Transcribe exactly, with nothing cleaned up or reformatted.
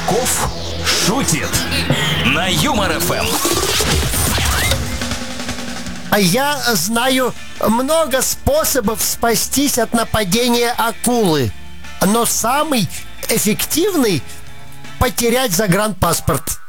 Казаков шутит на Юмор эф эм. А я знаю много способов спастись от нападения акулы. Но самый эффективный — потерять загранпаспорт.